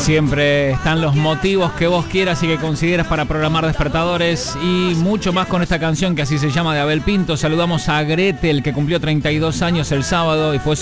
siempre están los motivos que vos quieras y que consideras para programar despertadores y mucho más con esta canción que así se llama, de Abel Pinto. Saludamos a Gretel, que cumplió 32 años el sábado y fue